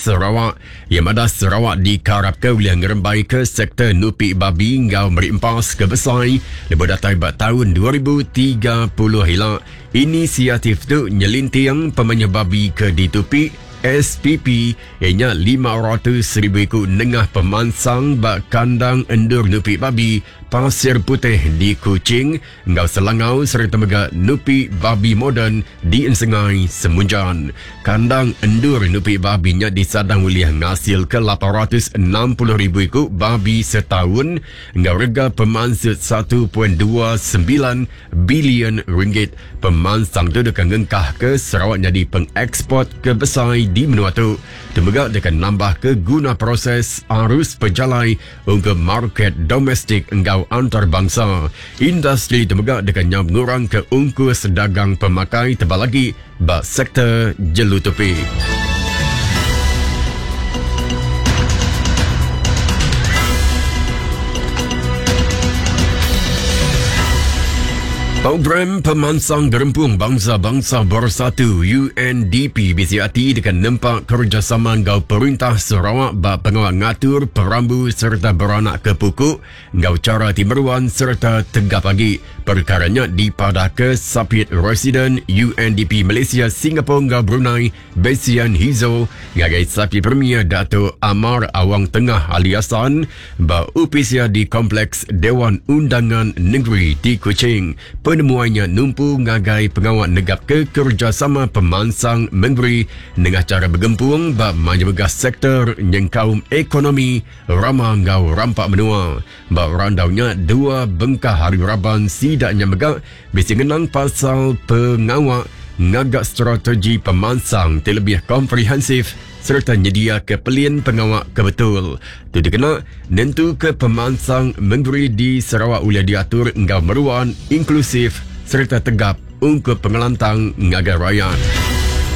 Sarawak. Yang mana Sarawak dikarapkan oleh ngerembai ke sektor nupi babi ngau merimpas ke besai lebih datai bat tahun 2030 hilang. Inisiatif tu nyelintiang pemanya babi ke ditupi SPP ianya 500,000 ekor nengah pemansang bak kandang endur nupi babi Pasir Putih di Kuching, Ngau Selangau serta mega nupi babi moden di Ensengai Semunjan. Kandang endur nupi babinya disadang oleh ngasil ke 860,000 ekor babi setahun, ngau rega pemansut 1.29 bilion ringgit. Pemansang tu dekan ngengkah ke Sarawak jadi pengeksport ke besai di menua tu. Temegak dekan nambah ke guna proses arus pejalai untuk market domestik engkau antarabangsa. Industri temegak dekan nyam ngurang ke ungkus dagang pemakai tebal lagi bak sektor jelutupi. Program Pemansang Gerempung Bangsa-Bangsa Bersatu UNDP BCAT dengan nempak kerjasama ngau Perintah Sarawak bak pengawal ngatur perambu serta beranak ke pukuk ngau cara timeruan serta tegak pagi. Perkaranya dipadah ke Sapit Residen UNDP Malaysia Singapura ngau Brunei Besian Hizo ngagai Sapi Premier Dato' Amar Awang Tengah Aliasan bak upisia di Kompleks Dewan Undangan Negeri di Kuching. Penemuannya numpu ngagai pengawal negap ke kerjasama pemansang memberi dengan cara bergempung bak menjaga sektor yang kaum ekonomi ramah ngau rampak menua. Bak randaunya dua bengkah hari raban sidaknya megak bisi ngenang pasal pengawal ngagak strategi pemansang terlebih komprehensif serta nyedia ke pelin pengawal kebetul. Itu dikena nentu ke pemansang memberi di Sarawak boleh diatur ngau meruan inklusif serta tegap untuk pengelantang ngagai rakyat.